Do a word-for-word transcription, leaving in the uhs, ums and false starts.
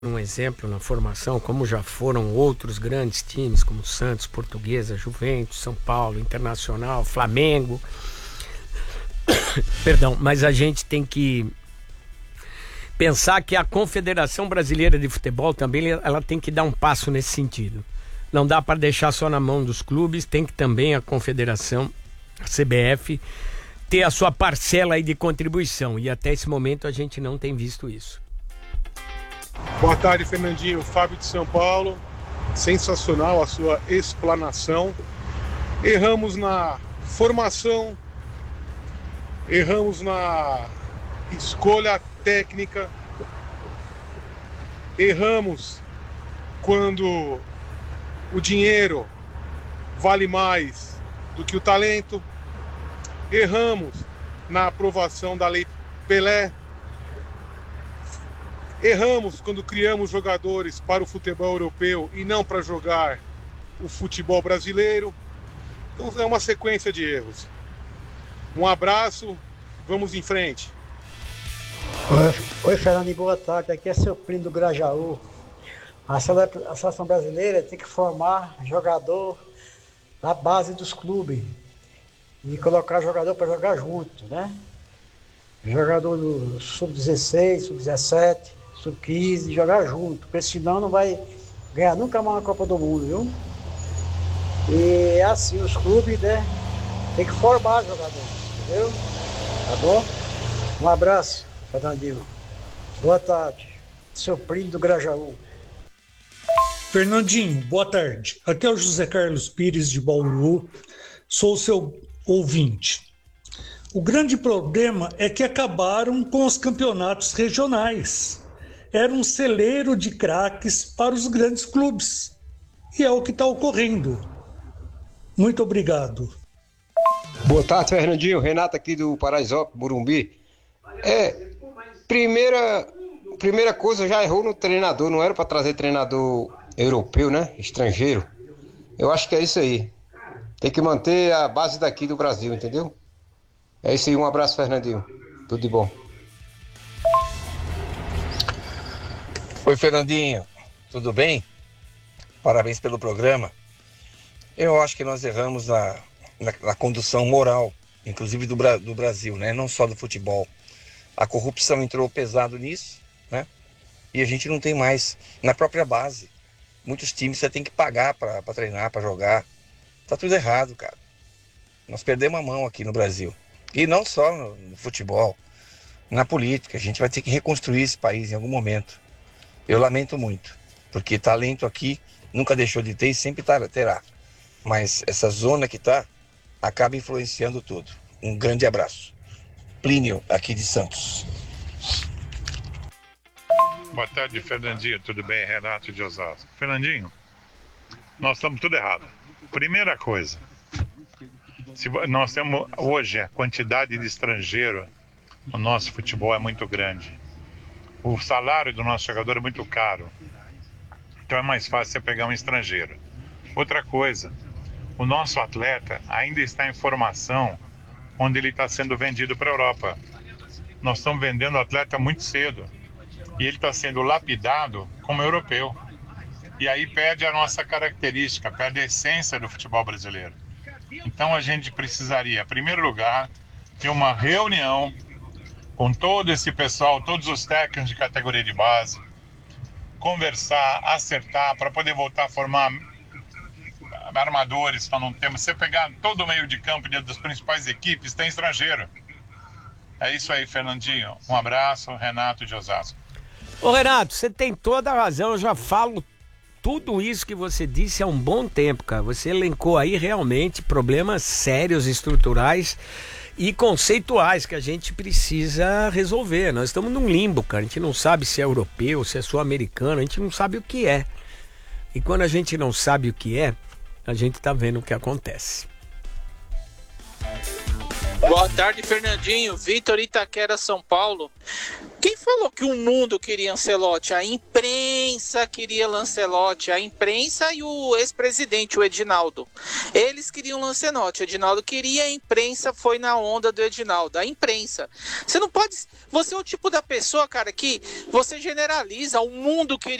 um exemplo na formação, como já foram outros grandes times, como Santos, Portuguesa, Juventus, São Paulo, Internacional, Flamengo. Perdão, mas a gente tem que pensar que a Confederação Brasileira de Futebol também ela tem que dar um passo nesse sentido. Não dá para deixar só na mão dos clubes, tem que também a Confederação, a C B F, ter a sua parcela aí de contribuição. E até esse momento a gente não tem visto isso. Boa tarde, Fernandinho. Fábio de São Paulo. Sensacional a sua explanação. Erramos na formação, erramos na escolha técnica, erramos quando o dinheiro vale mais do que o talento, erramos na aprovação da Lei Pelé, erramos quando criamos jogadores para o futebol europeu e não para jogar o futebol brasileiro. Então é uma sequência de erros. Um abraço, vamos em frente. Oi, Fernando, boa tarde. Aqui é seu primo do Grajaú. A seleção brasileira tem que formar jogador na base dos clubes e colocar jogador para jogar junto, né? Jogador do sub dezesseis, sub dezessete, sub quinze, jogar junto, porque senão não vai ganhar nunca mais uma Copa do Mundo, viu? E assim, os clubes, né, tem que formar jogadores, entendeu? Tá bom? Um abraço, Fernandinho. Boa tarde. Seu primo do Grajaú. Fernandinho, boa tarde. Aqui é o José Carlos Pires de Bauru. Sou seu ouvinte. O grande problema é que acabaram com os campeonatos regionais. Era um celeiro de craques para os grandes clubes. E é o que está ocorrendo. Muito obrigado. Boa tarde, Fernandinho. Renato aqui do Paraisópolis, Morumbi. É, primeira, primeira coisa, já errou no treinador. Não era para trazer treinador europeu, né? Estrangeiro. Eu acho que é isso aí. Tem que manter a base daqui do Brasil, entendeu? É isso aí. Um abraço, Fernandinho. Tudo de bom. Oi, Fernandinho. Tudo bem? Parabéns pelo programa. Eu acho que nós erramos na, na, na condução moral, inclusive do, do Brasil, né? Não só do futebol. A corrupção entrou pesado nisso, né? E a gente não tem mais na própria base. Muitos times você tem que pagar para treinar, para jogar. Tá tudo errado, cara. Nós perdemos a mão aqui no Brasil. E não só no, no futebol, na política. A gente vai ter que reconstruir esse país em algum momento. Eu lamento muito, porque talento aqui nunca deixou de ter e sempre terá. Mas essa zona que tá, acaba influenciando tudo. Um grande abraço. Plínio, aqui de Santos. Boa tarde, Fernandinho. Tudo bem? Renato de Osasco. Fernandinho, nós estamos tudo errado. Primeira coisa, se nós temos hoje a quantidade de estrangeiro no nosso futebol é muito grande. O salário do nosso jogador é muito caro. Então é mais fácil você pegar um estrangeiro. Outra coisa, o nosso atleta ainda está em formação onde ele está sendo vendido para a Europa. Nós estamos vendendo o atleta muito cedo. E ele está sendo lapidado como europeu. E aí perde a nossa característica, perde a essência do futebol brasileiro. Então a gente precisaria, em primeiro lugar, ter uma reunião com todo esse pessoal, todos os técnicos de categoria de base, conversar, acertar, para poder voltar a formar armadores. Então não temos, você pegar todo o meio de campo dentro das principais equipes, tem estrangeiro. É isso aí, Fernandinho. Um abraço, Renato de Osasco. Ô Renato, você tem toda a razão, eu já falo tudo isso que você disse há um bom tempo, cara. Você elencou aí realmente problemas sérios, estruturais e conceituais que a gente precisa resolver. Nós estamos num limbo, cara. A gente não sabe se é europeu, se é sul-americano, a gente não sabe o que é. E quando a gente não sabe o que é, a gente tá vendo o que acontece. Boa tarde, Fernandinho. Vitor Itaquera, São Paulo. Quem falou que o mundo queria Ancelotti? A imprensa queria Lancelotti, a imprensa e o ex-presidente, o Edinaldo. Eles queriam Lancelotti, o Edinaldo queria, a imprensa foi na onda do Edinaldo, a imprensa. Você não pode... Você é o tipo da pessoa, cara, que você generaliza, o mundo queria